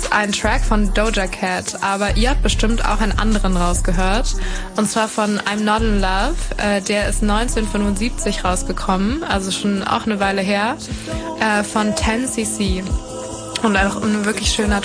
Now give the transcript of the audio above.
ist ein Track von Doja Cat, aber ihr habt bestimmt auch einen anderen rausgehört. Und zwar von I'm Not in Love. Der ist 1975 rausgekommen, also schon auch eine Weile her, von 10cc. Und auch ein wirklich schöner